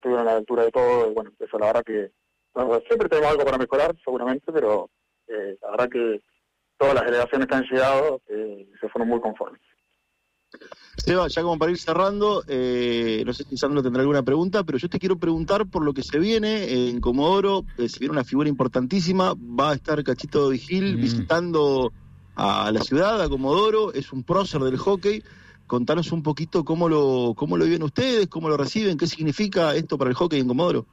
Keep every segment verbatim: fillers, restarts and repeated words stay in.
estuvieron a la altura de todo, y bueno, eso la verdad que bueno, siempre tenemos algo para mejorar, seguramente, pero eh, la verdad que todas las delegaciones que han llegado eh, se fueron muy conformes. Seba, ya como para ir cerrando, eh, no sé si Sandro tendrá alguna pregunta, pero yo te quiero preguntar por lo que se viene eh, en Comodoro. Eh, se viene una figura importantísima, va a estar Cachito Vigil mm. visitando a la ciudad, a Comodoro, es un prócer del hockey. Contanos un poquito cómo lo cómo lo viven ustedes, cómo lo reciben, qué significa esto para el hockey en Comodoro.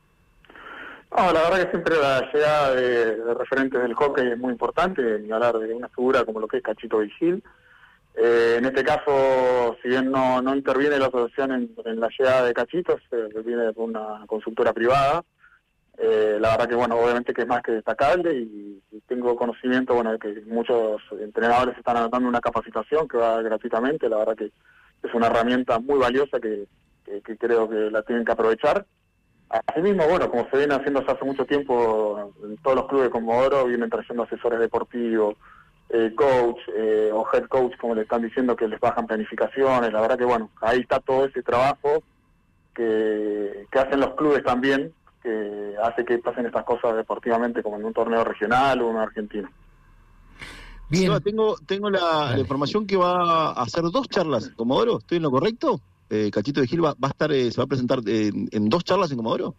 No, la verdad que siempre la llegada de, de referentes del hockey es muy importante, ni hablar de una figura como lo que es Cachito Vigil. Eh, en este caso, si bien no, no interviene la asociación en, en la llegada de Cachitos, eh, viene de una consultora privada, eh, la verdad que, bueno, obviamente que es más que destacable y, y tengo conocimiento, bueno, de que muchos entrenadores están anotando una capacitación que va gratuitamente, la verdad que es una herramienta muy valiosa que, que, que creo que la tienen que aprovechar. Asimismo, bueno, como se viene haciendo hace mucho tiempo, en todos los clubes de Comodoro vienen trayendo asesores deportivos, Eh, coach eh, o head coach, como le están diciendo, que les bajan planificaciones. La verdad que bueno, ahí está todo ese trabajo que, que hacen los clubes también, que hace que pasen estas cosas deportivamente como en un torneo regional o en argentino. Bien. Seba, tengo, tengo la, la información que va a hacer dos charlas en Comodoro, ¿estoy en lo correcto? Eh, Cachito Vigil va, va a estar, eh, se va a presentar en, en dos charlas en Comodoro.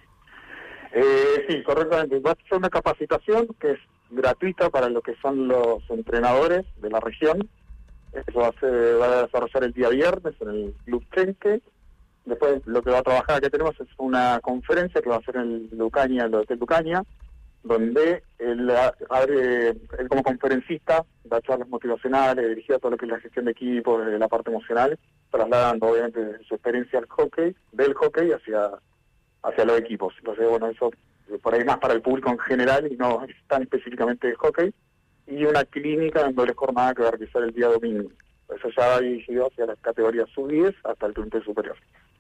Eh, sí, correctamente. Va a ser una capacitación que es gratuita para lo que son los entrenadores de la región. Eso va a, ser, va a desarrollar el día viernes en el Club Trenque. Después lo que va a trabajar, que tenemos es una conferencia que va a hacer en Lucaña, el Hotel Lucaña, donde él, abre, él como conferencista da charlas motivacionales dirigidas a todo lo que es la gestión de equipo, de la parte emocional, trasladando obviamente su experiencia al hockey, del hockey hacia hacia los equipos. Entonces, bueno, eso por ahí más para el público en general y no tan específicamente de hockey. Y una clínica en doble jornada que va a realizar el día domingo. Eso ya va dirigido hacia las categorías sub diez hasta el plantel superior.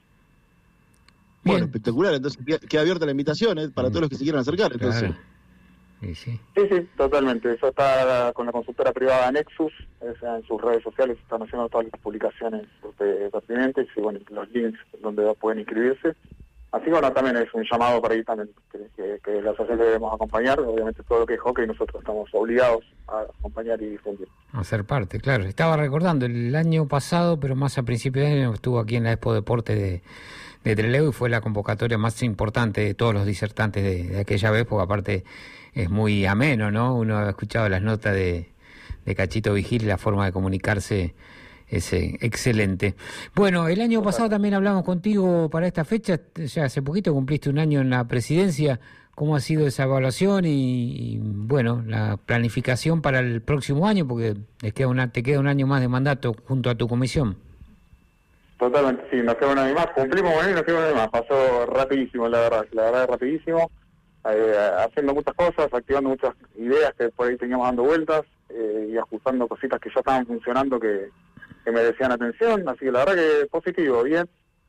Bueno, bien. Espectacular. Entonces queda abierta la invitación ¿eh? para mm. todos los que se quieran acercar. Entonces. Claro. Sí, sí. sí, sí, totalmente. Eso está con la consultora privada Nexus. O sea, en sus redes sociales están haciendo todas las publicaciones pertinentes y bueno, los links donde pueden inscribirse. Así que bueno, también es un llamado para ahí también, que, que, que la asociación debemos acompañar. Obviamente todo lo que es hockey nosotros estamos obligados a acompañar y difundir. A ser parte, claro. Estaba recordando el año pasado, pero más a principios de año, estuvo aquí en la Expo Deporte de, de Trelew y fue la convocatoria más importante de todos los disertantes de, de aquella vez, porque aparte es muy ameno, ¿no? Uno ha escuchado las notas de, de Cachito Vigil y la forma de comunicarse es eh, excelente. Bueno, el año pasado también hablamos contigo para esta fecha, ya hace poquito cumpliste un año en la presidencia. ¿Cómo ha sido esa evaluación y, y bueno, la planificación para el próximo año? Porque les queda una, te queda un año más de mandato junto a tu comisión. Totalmente, sí, nos queda un año más, cumplimos con él y nos queda un año más, pasó rapidísimo, la verdad, la verdad rapidísimo, eh, haciendo muchas cosas, activando muchas ideas que por ahí teníamos dando vueltas eh, y ajustando cositas que ya estaban funcionando que que merecían atención, así que la verdad que positivo, bien.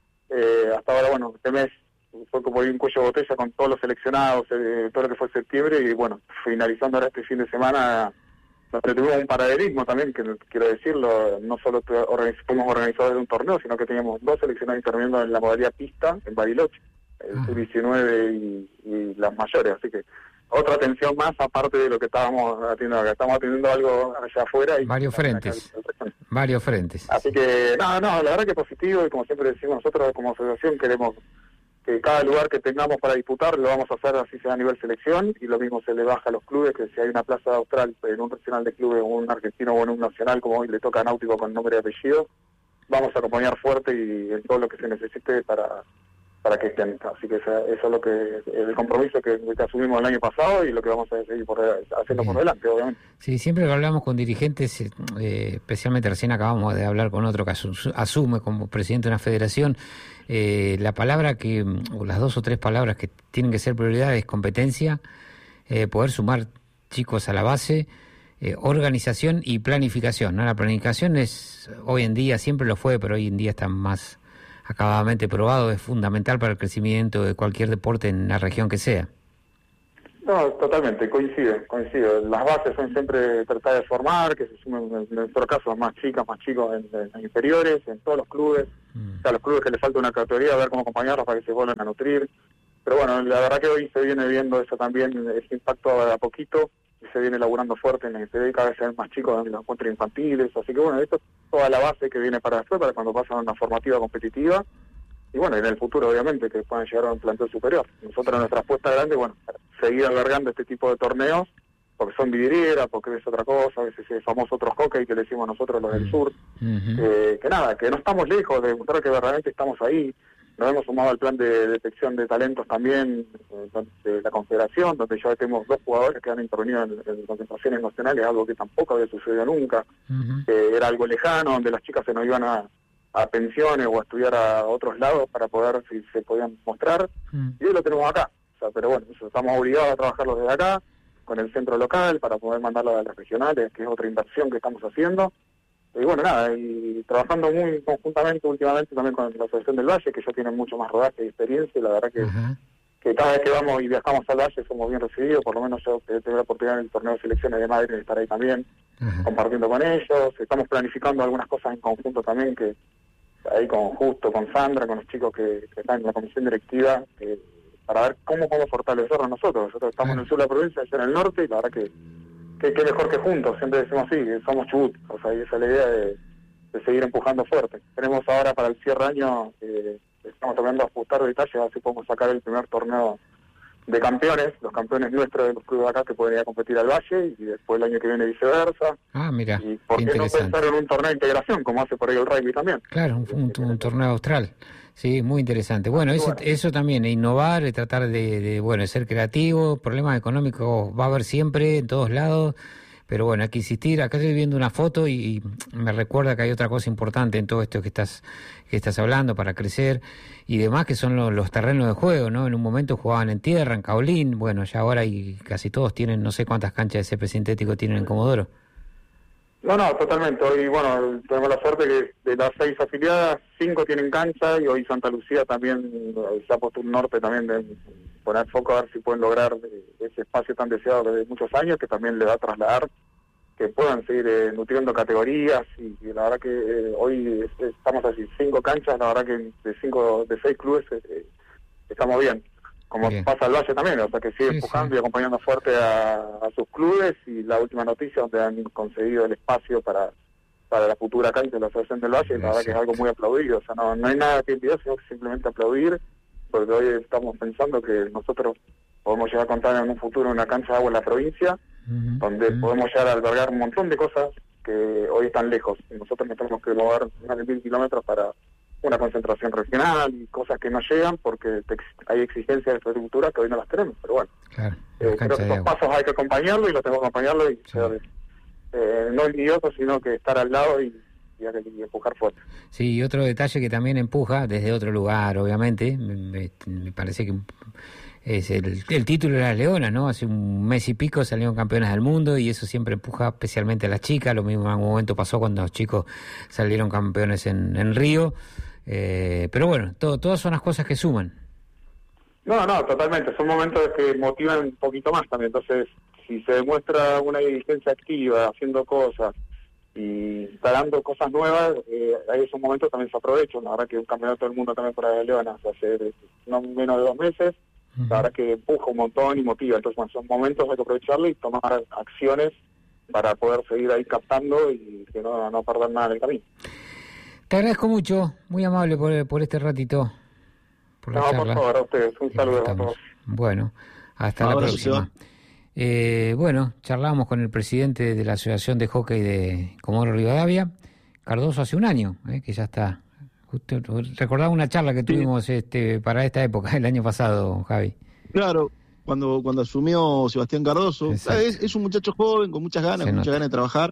Eh, hasta ahora, bueno, este mes fue como un cuello de botella con todos los seleccionados, eh, todo lo que fue septiembre, y bueno, finalizando ahora este fin de semana, donde tuvimos un paralelismo también, que quiero decirlo, no solo organiz, fuimos organizadores de un torneo, sino que teníamos dos seleccionados interviniendo en la modalidad pista, en Bariloche, el sub diecinueve y, y las mayores, así que otra atención más aparte de lo que estábamos haciendo acá. Estamos atendiendo algo allá afuera. Y varios frentes. Varios frentes. Así que, no, no, la verdad que positivo y como siempre decimos nosotros como asociación queremos que cada lugar que tengamos para disputar lo vamos a hacer así sea a nivel selección y lo mismo se le baja a los clubes, que si hay una plaza austral en un regional de clubes o un argentino o en un nacional como hoy le toca a Náutico con nombre y apellido, vamos a acompañar fuerte y en todo lo que se necesite para... para que estén. Así que eso, eso es lo que el compromiso que, que asumimos el año pasado y lo que vamos a seguir por, haciendo Bien. por delante, obviamente. Sí, siempre que hablamos con dirigentes, eh, especialmente recién acabamos de hablar con otro que asume como presidente de una federación, eh, la palabra que, o las dos o tres palabras que tienen que ser prioridad es competencia, eh, poder sumar chicos a la base, eh, organización y planificación, ¿no? La planificación es, hoy en día, siempre lo fue, pero hoy en día está más acabadamente probado, es fundamental para el crecimiento de cualquier deporte en la región que sea. No, totalmente, coincide, coincide. Las bases son siempre tratar de formar, que se sumen, en nuestro caso, más chicas, más chicos en, en inferiores, en todos los clubes. Mm. O sea, los clubes que les falta una categoría, ver cómo acompañarlos para que se vuelvan a nutrir. Pero bueno, la verdad que hoy se viene viendo eso también, ese impacto a, a poquito, y se viene elaborando fuerte en el P D, cada vez se ven más chicos en los encuentros infantiles. Así que bueno, esto es toda la base que viene para después, para cuando pasan a una formativa competitiva. Y bueno, en el futuro, obviamente, que puedan llegar a un plantel superior. Nosotros, nuestra apuesta grande, bueno, seguir albergando este tipo de torneos, porque son vidrieras, porque es otra cosa, a veces es famoso otro hockey que le decimos nosotros los del sur. Uh-huh. eh, que nada, que no estamos lejos de demostrar que verdaderamente estamos ahí. Nos hemos sumado al plan de detección de talentos también eh, de la Confederación, donde ya tenemos dos jugadores que han intervenido en, en concentraciones nacionales, algo que tampoco había sucedido nunca. Uh-huh. eh, era algo lejano, donde las chicas se nos iban a a pensiones o a estudiar a otros lados para poder, si se podían mostrar, mm. y hoy lo tenemos acá. O sea, pero bueno, eso, estamos obligados a trabajarlo desde acá, con el centro local, para poder mandarlo a las regionales, que es otra inversión que estamos haciendo. Y bueno, nada, y trabajando muy conjuntamente últimamente también con la Asociación del Valle, que ya tienen mucho más rodaje y experiencia, y la verdad que, uh-huh. que cada vez que vamos y viajamos al Valle somos bien recibidos, por lo menos yo que tengo la oportunidad en el torneo de selecciones de Madrid de estar ahí también, uh-huh. compartiendo con ellos. Estamos planificando algunas cosas en conjunto también, que ahí con Justo, con Sandra, con los chicos que, que están en la comisión directiva, eh, para ver cómo podemos fortalecernos nosotros. Nosotros estamos en el sur de la provincia, allá en el norte, y la verdad que que, que mejor que juntos, siempre decimos así, que somos Chubut, o sea, y esa es la idea de, de seguir empujando fuerte. Tenemos ahora para el cierre de año, eh, estamos tratando de ajustar detalles, a ver si podemos sacar el primer torneo de campeones, los campeones nuestros de los clubes acá que podrían competir al Valle, y después el año que viene viceversa. Ah, mira, y por qué no pensar en un torneo de integración, como hace por ahí el rugby también. Claro, un, un, un torneo austral. Sí, muy interesante. Bueno, eso, bueno. eso también, innovar, tratar de, de, bueno, ser creativo. Problemas económicos va a haber siempre, en todos lados. Pero bueno, hay que insistir. Acá estoy viendo una foto y, y me recuerda que hay otra cosa importante en todo esto que estás que estás hablando para crecer y demás, que son los, los terrenos de juego, ¿no? En un momento jugaban en tierra, en caolín. Bueno, ya ahora y casi todos tienen, no sé cuántas canchas de césped sintético tienen en Comodoro. No, no, totalmente. Hoy, bueno, tenemos la suerte que de las seis afiliadas, cinco tienen cancha, y hoy Santa Lucía también se ha puesto un norte también de poner foco a ver si pueden lograr ese espacio tan deseado desde muchos años, que también le va a trasladar que puedan seguir eh, nutriendo categorías, y, y la verdad que eh, hoy es, estamos así, cinco canchas, la verdad que de cinco, de seis clubes eh, estamos bien. Como bien. Pasa al Valle también, o sea que sigue sí, empujando sí. y acompañando fuerte a, a sus clubes, y la última noticia donde han conseguido el espacio para para la futura cancha de la Asociación del Valle, la verdad que es algo muy aplaudido, o sea, no, no hay nada que envidiar, sino que simplemente aplaudir, porque hoy estamos pensando que nosotros podemos llegar a contar en un futuro una cancha de agua en la provincia, uh-huh, donde uh-huh. podemos llegar a albergar un montón de cosas que hoy están lejos, y nosotros nos tenemos que mover más de mil kilómetros para una concentración regional y cosas que no llegan porque te, hay exigencias de infraestructura que hoy no las tenemos, pero bueno, claro, eh, creo que esos pasos hay que acompañarlo y los tenemos que acompañarlo y sí. ser, eh, no envidiosos, sino que estar al lado y, y, y empujar fuerte. Sí, y otro detalle que también empuja desde otro lugar, obviamente, me, me parece que es el, el título de las Leonas, ¿no? Hace un mes y pico salieron campeonas del mundo y eso siempre empuja especialmente a las chicas. Lo mismo en algún momento pasó cuando los chicos salieron campeones en, en Río. Eh, pero bueno, todo, todas son las cosas que suman. No, no, totalmente. Son momentos que motivan un poquito más también. Entonces, si se demuestra una dirigencia activa, haciendo cosas y instalando cosas nuevas, eh, ahí esos momentos también se aprovechan. La verdad que un campeonato del mundo también para las Leonas hace no menos de dos meses. Uh-huh. La verdad que empuja un montón y motiva. Entonces, bueno, son momentos, hay que aprovecharlo y tomar acciones para poder seguir ahí captando y que no, no perder nada en el camino. Te agradezco mucho, muy amable por, por este ratito. Por la no, charla. por favor, a ustedes. Un saludo a todos. Bueno, hasta Ahora la próxima. Eh, bueno, charlamos con el presidente de la Asociación de Hockey de Comodoro Rivadavia, Cardoso, hace un año, eh, que ya está. Justo, recordaba una charla que tuvimos sí. este para esta época, el año pasado, Javi. Claro, cuando cuando asumió Sebastián Cardoso. Es, es un muchacho joven, con muchas ganas, Se con nota. muchas ganas de trabajar.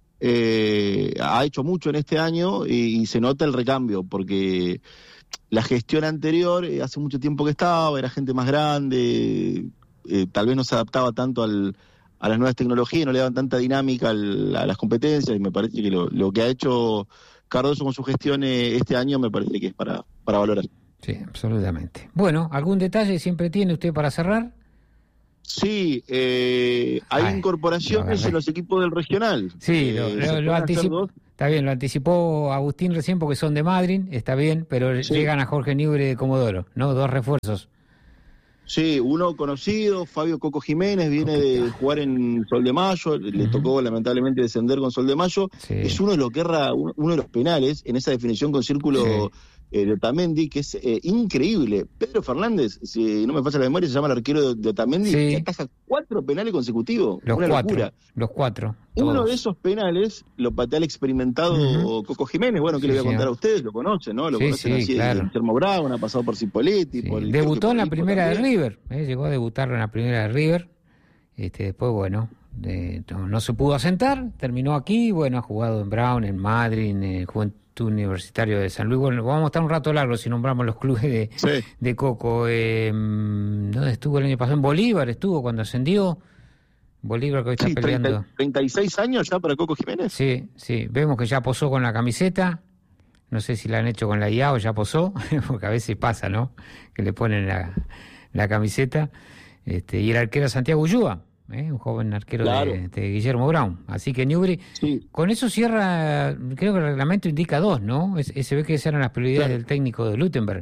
Eh, ha hecho mucho en este año y, y se nota el recambio, porque la gestión anterior, eh, hace mucho tiempo que estaba, era gente más grande, eh, tal vez no se adaptaba tanto al, a las nuevas tecnologías, no le daban tanta dinámica al, a las competencias, y me parece que lo, lo que ha hecho Cardoso con su gestión eh, este año me parece que es para, para valorar. Sí, absolutamente. Bueno, ¿algún detalle siempre tiene usted para cerrar? Sí, eh, hay Ay, incorporaciones en los equipos del regional. Sí, lo, eh, lo, lo anticipó. Está bien, lo anticipó Agustín recién porque son de Madrid, está bien, pero sí. Llegan a Jorge Newbery de Comodoro, ¿no? Dos refuerzos. Sí, uno conocido, Fabio Coco Jiménez, viene de jugar en Sol de Mayo, uh-huh. le tocó lamentablemente descender con Sol de Mayo. Sí. Es uno de los que erra, uno de los penales en esa definición con círculo sí. eh, de Otamendi, que es eh, increíble. Pedro Fernández, si no me falla la memoria, se llama el arquero de, de Otamendi, sí. que ataja cuatro penales consecutivos. Los una cuatro, locura. Los cuatro. Uno todos. de esos penales lo patea el experimentado uh-huh. Coco Jiménez, bueno, que sí, le voy a contar sí. a ustedes, lo conocen, ¿no? Lo sí, conocen sí, así claro. de Guillermo Brown, ha pasado por Cipolletti. Sí. Por el, Debutó en la primera también. de River, ¿eh? Llegó a debutar en la primera de River, este, después, bueno, de, no, no se pudo asentar, terminó aquí, bueno, ha jugado en Brown, en Madrid, en el Juventud Universitario de San Luis. Bueno, vamos a estar un rato largo si nombramos los clubes de, sí. de Coco. Eh, ¿Dónde estuvo el año pasado? En Bolívar estuvo cuando ascendió. Bolívar que hoy está sí, peleando. treinta, treinta y seis años ya para Coco Jiménez. Sí, sí. Vemos que ya posó con la camiseta. No sé si la han hecho con la I A o ya posó, porque a veces pasa, ¿no? Que le ponen la, la camiseta. Este, y el arquero Santiago Ullúa, ¿eh? Un joven arquero claro. de, de Guillermo Brown. Así que Newbery, sí. con eso cierra, creo que el reglamento indica dos, ¿no? Es, se ve que esas eran las prioridades claro. del técnico de Luttenberg.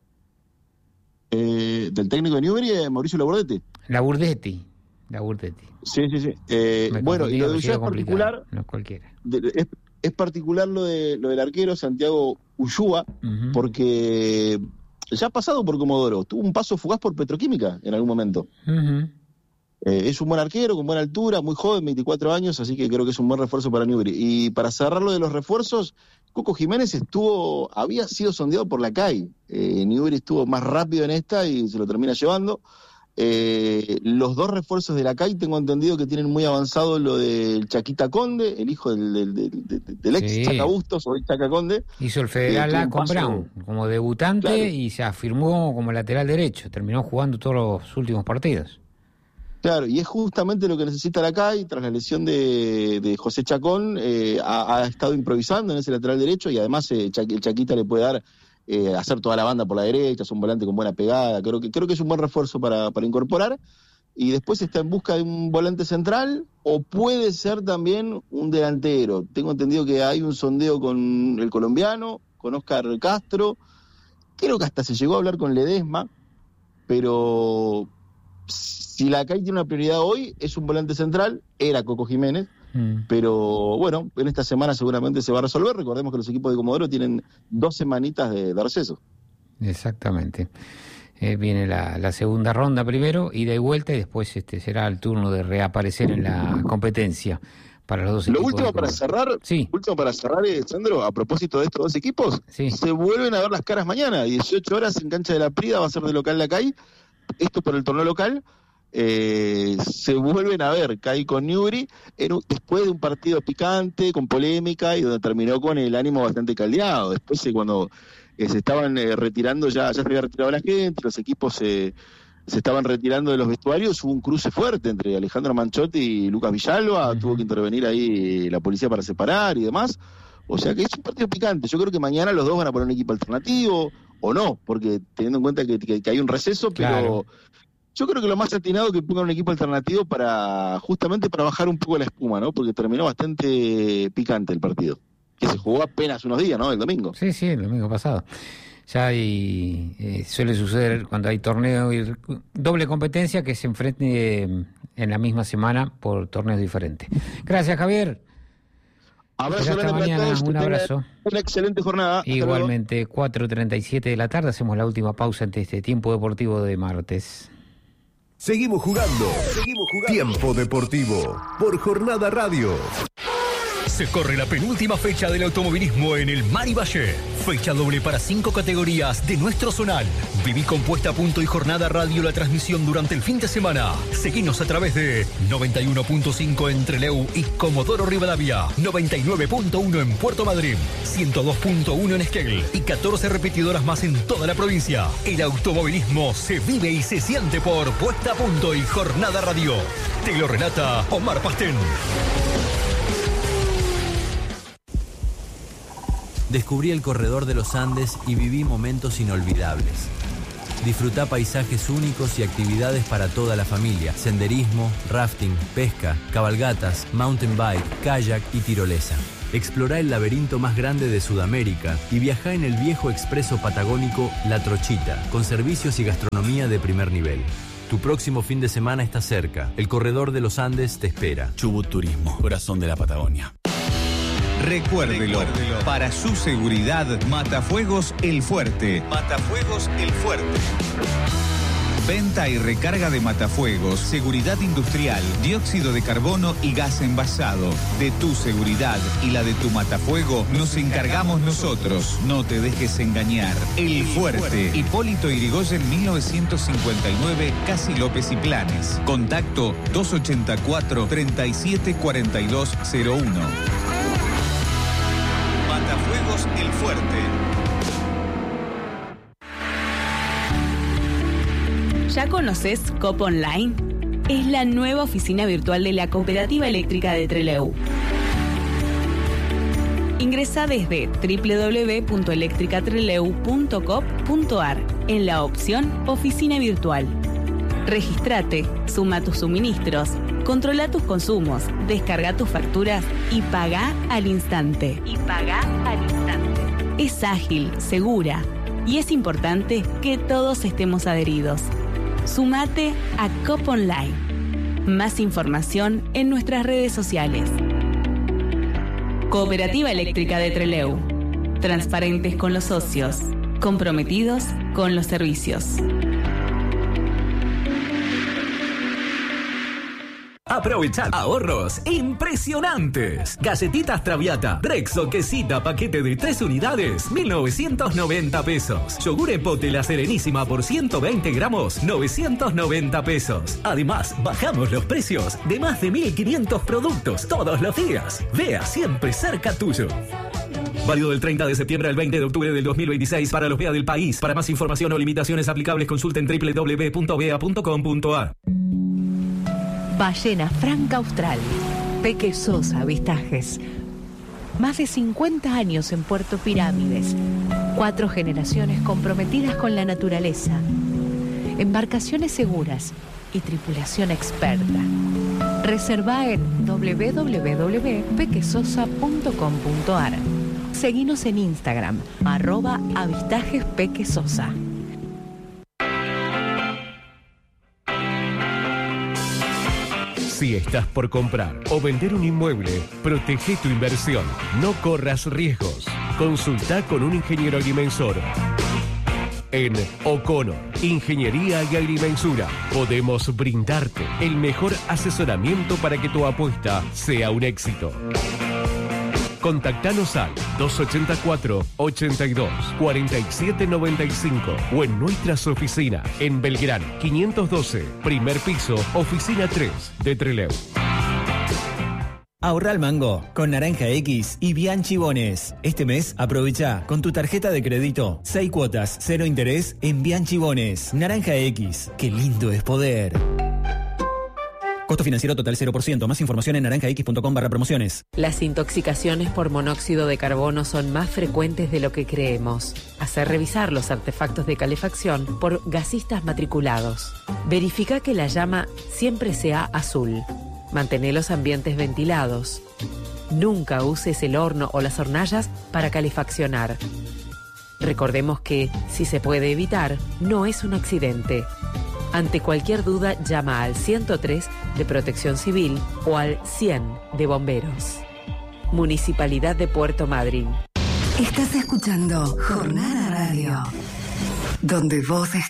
Eh, ¿Del técnico de Newbery, eh, Mauricio Laburdetti? Laburdetti. Laburdetti. Sí, sí, sí. Eh, bueno, y lo de Ullúa es particular. No cualquiera. De, es, es particular lo de lo del arquero Santiago Ullúa, uh-huh. porque ya ha pasado por Comodoro, tuvo un paso fugaz por Petroquímica en algún momento. Uh-huh. Eh, es un buen arquero, con buena altura, muy joven, veinticuatro años, así que creo que es un buen refuerzo para Newbery. Y para cerrar lo de los refuerzos, Coco Jiménez estuvo, había sido sondeado por la C A I. Eh, Newbery estuvo más rápido en esta y se lo termina llevando. Eh, los dos refuerzos de la C A I tengo entendido que tienen muy avanzado lo del Chaquita Conde, el hijo del, del, del, del, del ex sí. Chaca Bustos, hoy Chaca Conde. Hizo el Federal A con Brown como debutante claro. y se afirmó como lateral derecho, terminó jugando todos los últimos partidos. Claro, y es justamente lo que necesita la C A I, tras la lesión de, de José Chacón, eh, ha, ha estado improvisando en ese lateral derecho y además eh, Cha, el Chaquita le puede dar Eh, hacer toda la banda por la derecha, es un volante con buena pegada, creo que creo que es un buen refuerzo para, para incorporar, y después está en busca de un volante central, o puede ser también un delantero. Tengo entendido que hay un sondeo con el colombiano, con Oscar Castro, creo que hasta se llegó a hablar con Ledesma, pero si la C A I tiene una prioridad hoy, es un volante central, era Coco Jiménez, Mm. pero bueno, en esta semana seguramente se va a resolver. Recordemos que los equipos de Comodoro tienen dos semanitas de, de receso. Exactamente. Eh, viene la, la segunda ronda primero, ida y vuelta, y después este será el turno de reaparecer en la competencia para los dos Lo equipos. Lo último para cerrar, sí. último para cerrar, eh, Sandro, a propósito de estos dos equipos, sí. se vuelven a ver las caras mañana, dieciocho horas en cancha de la Prida, va a ser de local la C A I, esto por el torneo local. Eh, se vuelven a ver C A I con Newbery en un, después de un partido picante, con polémica, y donde terminó con el ánimo bastante caldeado. Después eh, cuando eh, se estaban eh, retirando, ya, ya se había retirado la gente, los equipos eh, se estaban retirando de los vestuarios, hubo un cruce fuerte entre Alejandro Manchotti y Lucas Villalba, uh-huh. tuvo que intervenir ahí la policía para separar y demás. O sea que es un partido picante. Yo creo que mañana los dos van a poner un equipo alternativo, o no, porque teniendo en cuenta que, que, que hay un receso, pero... Claro. Yo creo que lo más atinado es que pongan un equipo alternativo para justamente para bajar un poco la espuma, ¿no? Porque terminó bastante picante el partido, que se jugó apenas unos días, ¿no? El domingo. Sí, sí, el domingo pasado. Ya hay, eh, suele suceder cuando hay torneo y doble competencia que se enfrente en la misma semana por torneos diferentes. Gracias, Javier. Abrazo hasta mañana, un abrazo. Una excelente jornada. Igualmente, cuatro treinta y siete de la tarde, hacemos la última pausa ante este tiempo deportivo de martes. Seguimos jugando. Seguimos jugando. Tiempo Deportivo por Jornada Radio. Se corre la penúltima fecha del automovilismo en el Mar y Valle. Fecha doble para cinco categorías de nuestro zonal. Viví con Puesta a Punto y Jornada Radio la transmisión durante el fin de semana. Seguinos a través de noventa y uno punto cinco en Trelew y Comodoro Rivadavia, noventa y nueve punto uno en Puerto Madryn, ciento dos punto uno en Esquel y catorce repetidoras más en toda la provincia. El automovilismo se vive y se siente por Puesta a Punto y Jornada Radio. Te lo relata Omar Pastén. Descubrí el corredor de los Andes y viví momentos inolvidables. Disfrutá paisajes únicos y actividades para toda la familia. Senderismo, rafting, pesca, cabalgatas, mountain bike, kayak y tirolesa. Explorá el laberinto más grande de Sudamérica y viajá en el viejo expreso patagónico La Trochita, con servicios y gastronomía de primer nivel. Tu próximo fin de semana está cerca. El Corredor de los Andes te espera. Chubut Turismo, corazón de la Patagonia. Recuérdelo, para su seguridad, Matafuegos El Fuerte. Matafuegos El Fuerte. Venta y recarga de matafuegos, seguridad industrial, dióxido de carbono y gas envasado. De tu seguridad y la de tu matafuego nos encargamos nosotros. No te dejes engañar. El Fuerte. Hipólito Yrigoyen mil novecientos cincuenta y nueve, Casi López y Planes. Contacto dos ochenta y cuatro, treinta y siete cuarenta y dos cero uno. Matafuegos El Fuerte. ¿Ya conoces Cop Online? Es la nueva oficina virtual de la Cooperativa Eléctrica de Trelew. Ingresá desde doble u doble u doble u punto eléctrica trelew punto coop punto ar en la opción Oficina Virtual. Regístrate, suma tus suministros, controla tus consumos, descarga tus facturas y paga al instante. Y paga al instante. Es ágil, segura y es importante que todos estemos adheridos. Sumate a Cop Online. Más información en nuestras redes sociales. Cooperativa Eléctrica de Trelew. Transparentes con los socios. Comprometidos con los servicios. Aprovechar ahorros impresionantes. Galletitas Traviata, Rexo Quesita, paquete de tres unidades, mil novecientos noventa pesos. Yogur Epote La Serenísima por ciento veinte gramos, novecientos noventa pesos. Además, bajamos los precios de más de mil quinientos productos todos los días. Vea siempre cerca tuyo. Válido del treinta de septiembre al veinte de octubre del dos mil veintiséis para los B E A del país. Para más información o limitaciones aplicables, consulten doble u doble u doble u punto b e a punto com punto a r. Ballena Franca Austral. Peque Sosa Avistajes. Más de cincuenta años en Puerto Pirámides. Cuatro generaciones comprometidas con la naturaleza. Embarcaciones seguras y tripulación experta. Reserva en doble u doble u doble u punto pequesosa punto com punto a r. Seguinos en Instagram, arroba avistajes pequesosa. Si estás por comprar o vender un inmueble, protege tu inversión. No corras riesgos. Consulta con un ingeniero agrimensor. En O'Connor, Ingeniería y Agrimensura, podemos brindarte el mejor asesoramiento para que tu apuesta sea un éxito. Contactanos al dos ochenta y cuatro, ochenta y dos, cuarenta y siete noventa y cinco o en nuestras oficinas en Belgrano quinientos doce, primer piso, oficina tres de Trelew. Ahorra al mango con Naranja X y Bianchi Bones. Este mes aprovecha con tu tarjeta de crédito seis cuotas, cero interés en Bianchi Bones. Naranja X, qué lindo es poder. Costo financiero total cero por ciento. Más información en naranjax.com barra promociones. Las intoxicaciones por monóxido de carbono son más frecuentes de lo que creemos. Hacer revisar los artefactos de calefacción por gasistas matriculados. Verifica que la llama siempre sea azul. Mantén los ambientes ventilados. Nunca uses el horno o las hornallas para calefaccionar. Recordemos que, si se puede evitar, no es un accidente. Ante cualquier duda, llama al ciento tres de Protección Civil o al cien de Bomberos. Municipalidad de Puerto Madryn. Estás escuchando Jornada Radio, donde vos estás.